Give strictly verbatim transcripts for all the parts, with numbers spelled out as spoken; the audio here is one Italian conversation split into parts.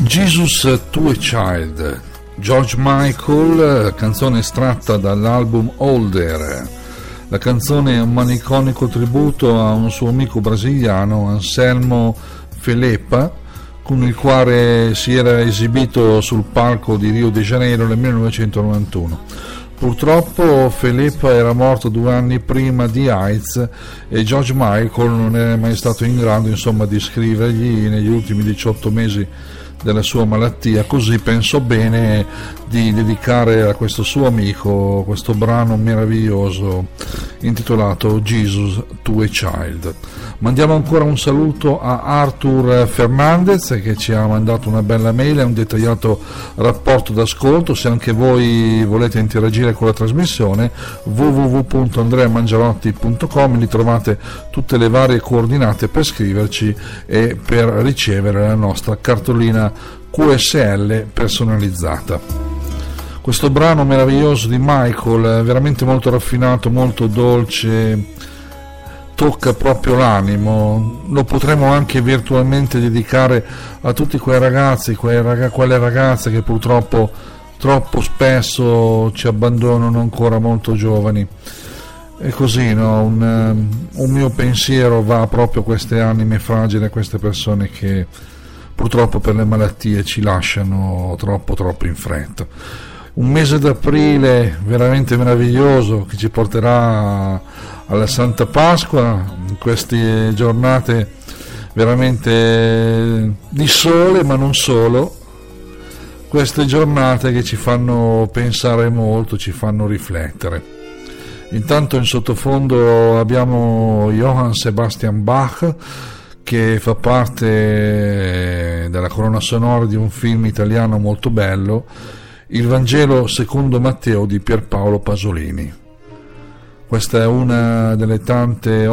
Jesus to a Child, George Michael, canzone estratta dall'album Older. La canzone è un maniconico tributo a un suo amico brasiliano, Anselmo Felepa, con il quale si era esibito sul palco di Rio de Janeiro nel millenovecentonovantuno. Purtroppo Felepa era morto due anni prima di AIDS e George Michael non è mai stato in grado, insomma, di scrivergli negli ultimi diciotto mesi della sua malattia, così pensò bene di dedicare a questo suo amico questo brano meraviglioso intitolato Jesus to a Child. Mandiamo ancora un saluto a Arthur Fernandez, che ci ha mandato una bella mail e un dettagliato rapporto d'ascolto. Se anche voi volete interagire con la trasmissione, w w w punto andrea mangiarotti punto com, lì trovate tutte le varie coordinate per scriverci e per ricevere la nostra cartolina Q S L personalizzata. Questo brano meraviglioso di Michael, veramente molto raffinato, molto dolce, tocca proprio l'animo. Lo potremmo anche virtualmente dedicare a tutti quei ragazzi, quei rag- quelle ragazze che purtroppo troppo spesso ci abbandonano ancora molto giovani. E così, no? un, un mio pensiero va proprio a queste anime fragili, a queste persone che purtroppo per le malattie ci lasciano troppo troppo in fretta. Un mese d'aprile veramente meraviglioso che ci porterà alla Santa Pasqua, in queste giornate veramente di sole, ma non solo, queste giornate che ci fanno pensare molto, ci fanno riflettere. Intanto in sottofondo abbiamo Johann Sebastian Bach, che fa parte della colonna sonora di un film italiano molto bello, Il Vangelo secondo Matteo di Pierpaolo Pasolini. Questa è una delle tante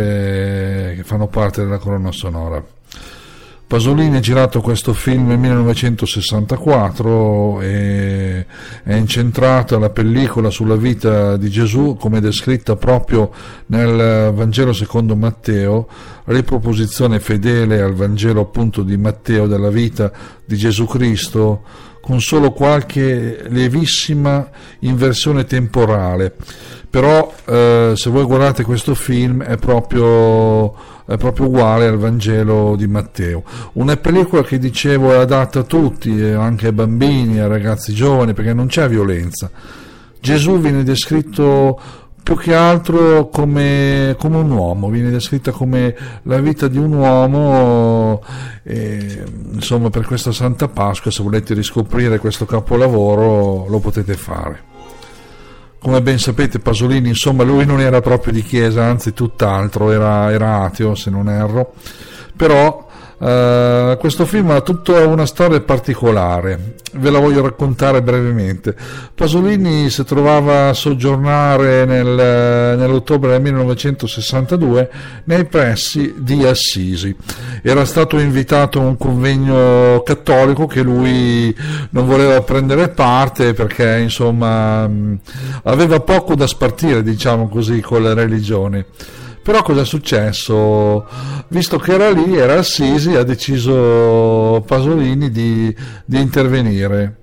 opere che fanno parte della colonna sonora. Pasolini ha girato questo film nel millenovecentosessantaquattro e è incentrata la pellicola sulla vita di Gesù, come descritta proprio nel Vangelo secondo Matteo, riproposizione fedele al Vangelo appunto di Matteo della vita di Gesù Cristo, con solo qualche lievissima inversione temporale. Però eh, se voi guardate questo film è proprio, è proprio uguale al Vangelo di Matteo. Una pellicola che, dicevo, è adatta a tutti, anche ai bambini, ai ragazzi giovani, perché non c'è violenza. Gesù viene descritto più che altro come, come un uomo, viene descritta come la vita di un uomo. E, insomma, per questa Santa Pasqua, se volete riscoprire questo capolavoro, lo potete fare. Come ben sapete, Pasolini, insomma, lui non era proprio di chiesa, anzi tutt'altro, era, era ateo, se non erro. Però Uh, questo film ha tutta una storia particolare, ve la voglio raccontare brevemente. Pasolini si trovava a soggiornare nel, nell'ottobre del millenovecentosessantadue nei pressi di Assisi. Era stato invitato a un convegno cattolico che lui non voleva prendere parte perché, insomma, aveva poco da spartire, diciamo così, con la religione. Però cosa è successo? Visto che era lì, era Assisi, ha deciso Pasolini di, di intervenire.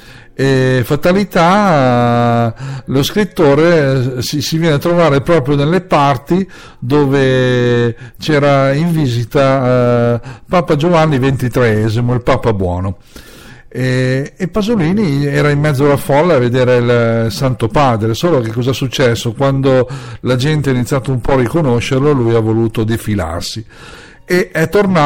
E fatalità, lo scrittore si, si viene a trovare proprio nelle parti dove c'era in visita eh, Papa Giovanni ventitreesimo, il Papa Buono. E, e Pasolini era in mezzo alla folla a vedere il Santo Padre. Solo che cosa è successo? Quando la gente ha iniziato un po' a riconoscerlo, lui ha voluto defilarsi e è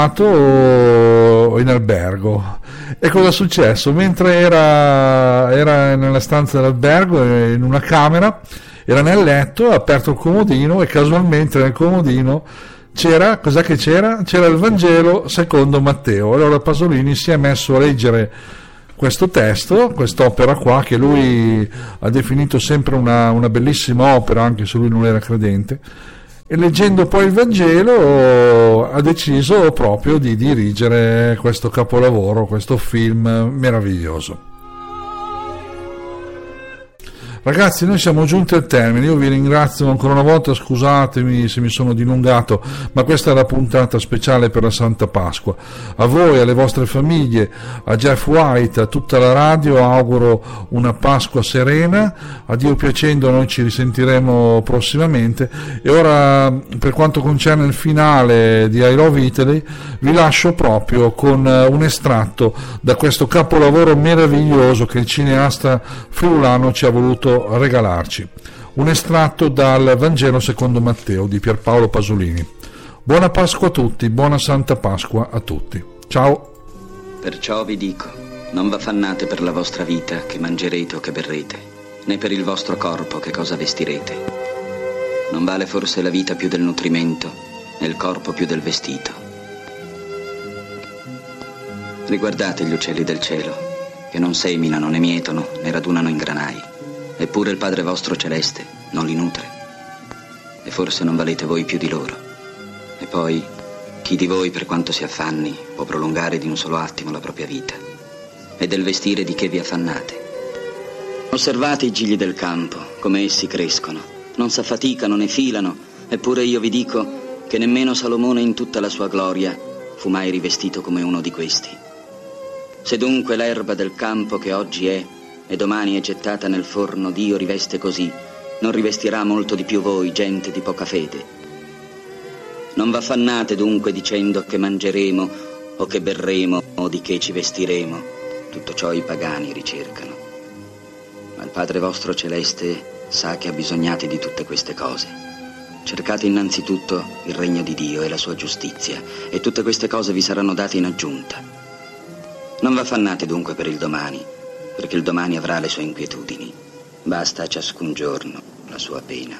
tornato in albergo. E cosa è successo? Mentre era, era nella stanza dell'albergo, in una camera, era nel letto, ha aperto il comodino e casualmente nel comodino c'era, cos'è che c'era? C'era il Vangelo secondo Matteo. Allora Pasolini si è messo a leggere questo testo, quest'opera qua, che lui ha definito sempre una, una bellissima opera, anche se lui non era credente, e leggendo poi il Vangelo ha deciso proprio di dirigere questo capolavoro, questo film meraviglioso. Ragazzi, noi siamo giunti al termine, io vi ringrazio ancora una volta, scusatemi se mi sono dilungato, ma questa è la puntata speciale per la Santa Pasqua. A voi, alle vostre famiglie, a Jeff White, a tutta la radio auguro una Pasqua serena, a Dio piacendo noi ci risentiremo prossimamente, e ora per quanto concerne il finale di I Love Italy vi lascio proprio con un estratto da questo capolavoro meraviglioso che il cineasta friulano ci ha voluto regalarci, un estratto dal Vangelo secondo Matteo di Pierpaolo Pasolini. Buona Pasqua a tutti, buona Santa Pasqua a tutti, ciao. Perciò vi dico, non v'affannate per la vostra vita, che mangerete o che berrete, né per il vostro corpo, che cosa vestirete. Non vale forse la vita più del nutrimento e il corpo più del vestito? Riguardate gli uccelli del cielo, che non seminano né mietono né radunano in granai, eppure il Padre vostro celeste non li nutre. E forse non valete voi più di loro. E poi, chi di voi, per quanto si affanni, può prolungare di un solo attimo la propria vita? E del vestire di che vi affannate? Osservate i gigli del campo, come essi crescono. Non s'affaticano né filano, eppure io vi dico che nemmeno Salomone in tutta la sua gloria fu mai rivestito come uno di questi. Se dunque l'erba del campo che oggi è e domani è gettata nel forno, Dio riveste così, non rivestirà molto di più voi, gente di poca fede. Non v'affannate dunque dicendo che mangeremo o che berremo o di che ci vestiremo. Tutto ciò i pagani ricercano. Ma il Padre vostro celeste sa che abbisognate di tutte queste cose. Cercate innanzitutto il regno di Dio e la sua giustizia, e tutte queste cose vi saranno date in aggiunta. Non v'affannate dunque per il domani, perché il domani avrà le sue inquietudini. Basta a ciascun giorno la sua pena.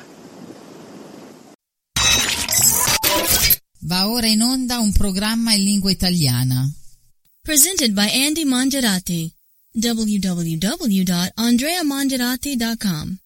Va ora in onda un programma in lingua italiana. Presented by Andy Mangerati. w w w dot andrea mangerati dot com